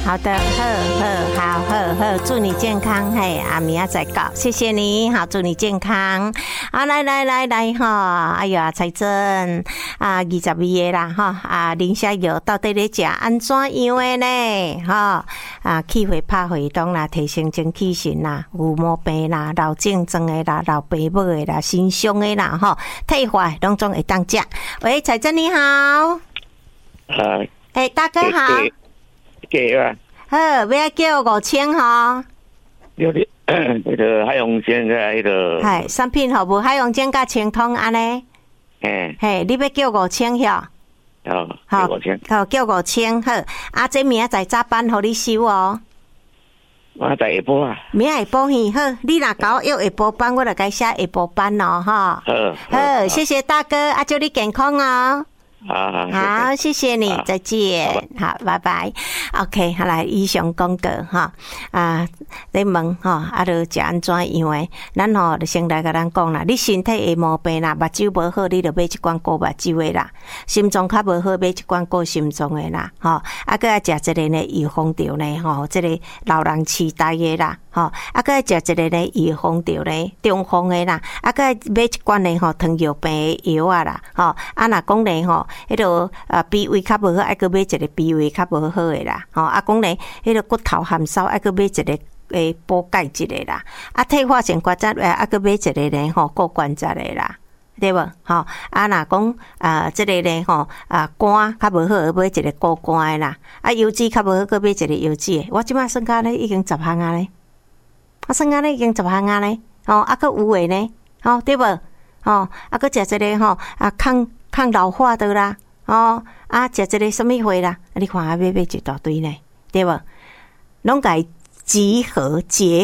好的，好，祝你健康，嘿，明仔再搞，谢谢你，好，祝你健康，来哈，哎呀，彩珍22个啦哈，林小友到底咧食安怎样的呢？哈气血拍血动啦，提升精气神啦，有毛病啦，老症状的啦，老爸母的啦，心伤的啦，哈，退化拢总会当食。喂，彩珍你好，大哥好。 给啊， 好，要叫5000哈。 有的，那个海洋鲜个那个。 系产品好无？海洋鲜甲清通安尼。嘿，你要叫5000晓？ 好，5000。 好，叫5000好。这明仔载早班互你收哦。 我在下晡啊。 明仔下晡去好，你若搞约下晡班，我就该写下晡班咯哈。好，谢谢大哥，祝你健康哦。好，谢谢你，再见，好，拜拜。OK， 好来，以上讲过哈你问哈，就食安怎样诶？咱就先来甲咱讲啦。你身体会毛病啦，目睭无好，你就买一罐顾目睭诶啦；心脏较无好，买一罐顾心脏诶啦。搁要食一个呢，预防着呢，这个老人痴呆诶啦。搁要食一个呢，预防着呢，中风诶啦。搁要买一罐呢，糖尿病诶药啊啦。若讲呢，迄个脾胃较无好，爱搁买一个脾胃较无好诶啦。讲咧，迄个骨头含烧，爱搁买一个补钙一个啦。退化性关节炎，爱搁买一个呢，顾关节诶啦，对无？若讲这个呢，肝较无好，买一个顾肝诶啦。油脂较无好，搁买一个油脂诶。我即摆算甲咧已经10项啊咧，我算甲咧已经10项啊咧。搁有诶呢，对无？搁食一个抗老化的啦。食一个什么货啦？你看买一大堆呢，对无？拢甲伊结合，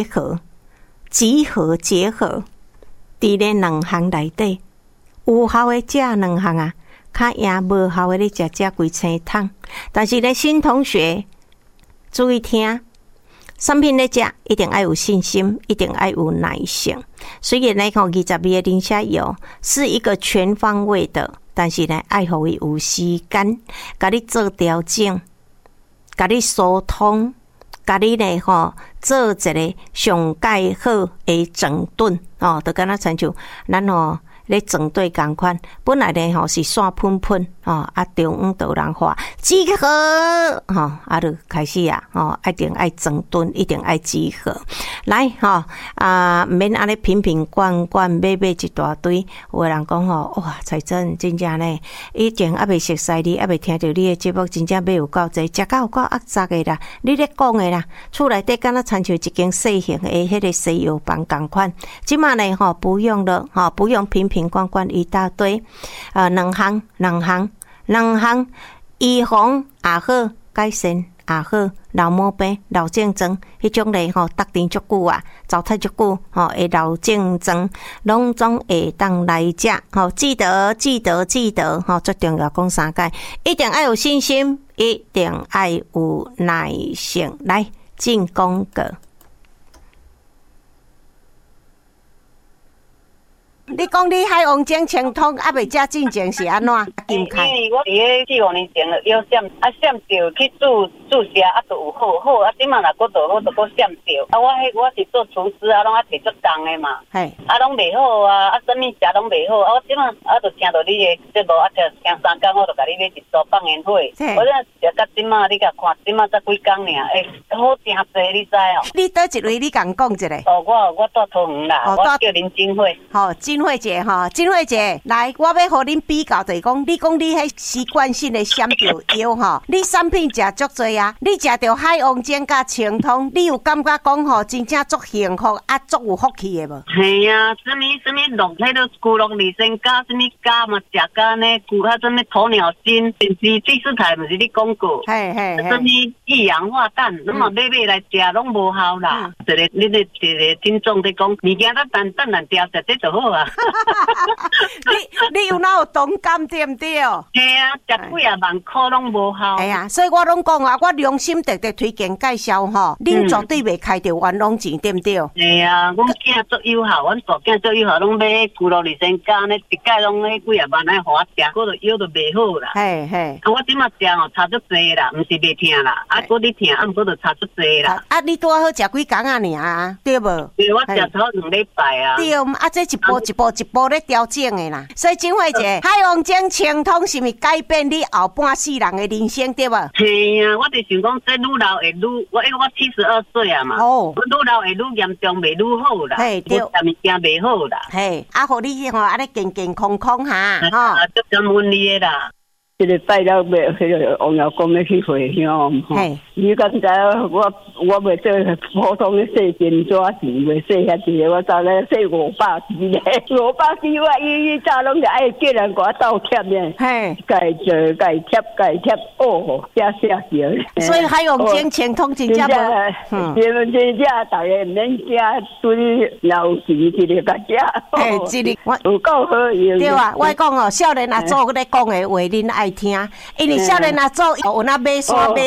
伫咧两项内底，有效的食两项啊，较赢无效的你食规青桶。但是咧，新同学注意听，产品咧食一定要有信心，一定要有耐性。虽然呢，22个林下油是一个全方位的。但是呢，爱互伊有时间，甲你做调整，甲你疏通，甲你呢做一个上介好的整顿就敢若亲像咱咧整队共款，本来呢是线喷喷中午就人画集合就开始一定爱整顿，一定爱集合。来毋免安尼瓶瓶罐罐买一大堆。有的人讲哇，彩珍真正呢，以前还未熟悉你，还未听到你的节目，真正买有够济，食到有够压榨的啦。你咧讲的啦，厝内底敢若亲像一间细型的迄个西药房共款。即马呢不用了不用瓶瓶罐罐一大堆，两项，预防也好，改善也好，老毛病、老症状，迄种咧达定足久啊，糟蹋足久的老症状，拢总会当来食记得最重要讲3届，一定要有信心，一定要有耐性。来进广告。你讲你海王精清通还未食进前是安怎？金开？ 因为我伫咧4、5年前了闪着去注射就有好，即马若搁倒好，就搁闪着。我是做厨师拢摕足重的嘛，拢袂好啥物食拢袂好我即马就听到你的节目听3工，我就甲你买一组放烟火。我这食到即马，你甲看，即马才几工尔，好诚济，你知你倒一位？你甲讲一下。 我住桃园啦，我叫林金惠。 金惠姐金惠姐，来，我要互恁比较，就是讲，你讲你迄习惯性的闪着药你产品食足多啊，你食着海王精甲清通，你有感觉讲真正足幸福足有福气的无？ 系啊，什么龙迄个古龙利参加什么加嘛，食加呢，古什么鸵鸟精，甚至第4台不是你讲过？什么一氧化氮，那么买来食拢无效啦。你个听众在讲，物件咱等人调食，这就好啊。 啊。 你有哪有同感对不对？ 嘿啊，食几啊万块拢无效。 哎呀，所以我拢讲啊，我良心直直推荐介绍吼，恁绝对袂开着冤枉钱，对不对？ 嘿啊，阮囝做有效，阮大囝做有效，拢买几落20天呢，一届拢迄几啊万来互我食，嗰度药都袂好啦。 嘿嘿， 啊，我即马食吼差足济啦，毋是袂疼啦，啊，嗰啲疼，啊，毋过就差足济啦。 啊，你拄好食几工啊尔，对无？ 对，我食差2礼拜啊。 对，啊，这一步咧调整的啦。所以金惠姐，海王精清通是咪改变你后半世人的人生，对无？ 嘿啊，我就想讲，这愈老会愈，我72岁啊嘛。哦。我愈老会愈严重，袂愈好啦。嘿，对。物件袂好啦。嘿， 啊，互你吼安尼健健康康哈，吼。 啊，足感恩你的啦。 这个拜了袂，迄个王爷公要去回乡，嘿，你敢知我袂做普通的洗金纸钱，袂洗遐济，我早咧洗500支咧，500支我伊早拢就爱叫人甲我倒贴咧，嘿，该做该贴，哦，写着。 所以海王精清通真正无，真正大家免惊，对老钱一个甲食，嘿，一个有够好用。 对啊，我讲哦，少年阿祖咧讲的话，恁爱听，因为少年阿祖有那买山买。